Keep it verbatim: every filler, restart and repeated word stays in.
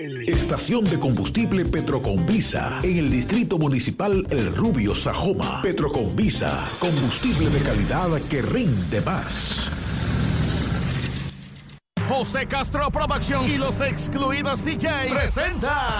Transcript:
Estación de combustible Petroconvisa en el Distrito Municipal El Rubio, Sajoma. Petroconvisa, combustible de calidad que rinde más. José Castro Productions y los Excluidos D Js presenta